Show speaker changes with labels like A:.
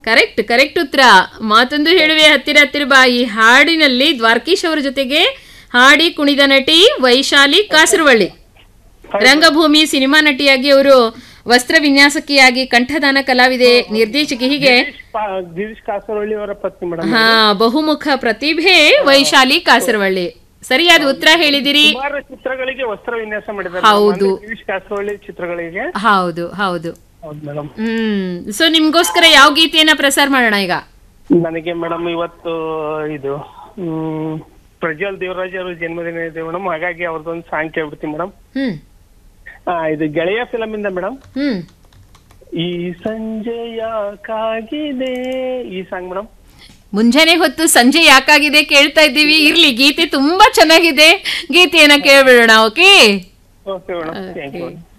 A: Correct correct ಉತ್ತರ. ಮಾತೊಂದು ಹೇಳುವೆ ಹತ್ತಿರ ಹತ್ತಿರ ಬಾ. ಈ ಹಾಡಿನಲ್ಲಿ ದ್ವಾರಕೀಶ್ ಅವರ ಜೊತೆಗೆ ಹಾಡಿ ಕುಣಿದ ನಟಿ ವೈಶಾಲಿ ಕಾಸರವಳ್ಳಿ. ರಂಗಭೂಮಿ ಸಿನಿಮಾ ನಟಿಯಾಗಿ ಅವರು ವಸ್ತ್ರ ವಿನ್ಯಾಸಕಿಯಾಗಿ, ಕಂಠದಾನ ಕಲಾವಿದೆ, ನಿರ್ದೇಶಕಿ, ಹೀಗೆ
B: ಗಿರೀಶ್ ಕಾಸರವಳ್ಳಿ ಅವರ ಪತ್ನಿ ಮೇಡಮ್.
A: ಹಾ, ಬಹುಮುಖ ಪ್ರತಿಭೆ ವೈಶಾಲಿ ಕಾಸರವಳ್ಳಿ. ಸರಿಯಾದ ಉತ್ತರ ಹೇಳಿದಿರಿ.
B: ಚಿತ್ರಗಳಿಗೆ ವಸ್ತ್ರ ವಿನ್ಯಾಸ ಮಾಡಿದ್ದಾರೆ.
A: ಹೌದು,
B: ಗಿರೀಶ್ ಕಾಸರವಳ್ಳಿ ಚಿತ್ರಗಳಿಗೆ.
A: ಹೌದು ಹೌದು.
B: ಮೇಡಮ್,
A: ಸೊ ನಿಮ್ಗೋಸ್ಕರ ಯಾವ ಗೀತೆಯನ್ನ ಪ್ರಸಾರ ಮಾಡೋಣ ಈಗ?
B: ನನಗೆ ಮೇಡಮ್ ಇವತ್ತು ಇದು ಪ್ರಜ್ವಲ್ ದೇವರಾಜ್ ಅವ್ರ ಜನ್ಮದಿನ ಇದೆ ಮೇಡಮ್, ಹಾಗಾಗಿ ಅವ್ರದ್ದೊಂದು ಸಾಂಗ್ ಕೇಳ್ಬಿಡ್ತೀನಿ ಮೇಡಮ್. ಇದು ಗೆಳೆಯ ಫಿಲಮ್ ಇಂದ ಮೇಡಮ್. ಈ ಸಂಜೆ ಯಾಕಾಗಿದೆ, ಈ ಸಾಂಗ್ ಮೇಡಮ್.
A: ಮುಂಜಾನೆ ಹೊತ್ತು ಸಂಜೆ ಯಾಕಾಗಿದೆ ಕೇಳ್ತಾ ಇದ್ದೀವಿ. ಇರ್ಲಿ, ಗೀತೆ ತುಂಬಾ ಚೆನ್ನಾಗಿದೆ, ಗೀತೆಯನ್ನ ಕೇಳ್ಬಿಡೋಣ. Okay
B: okay madam, thank you.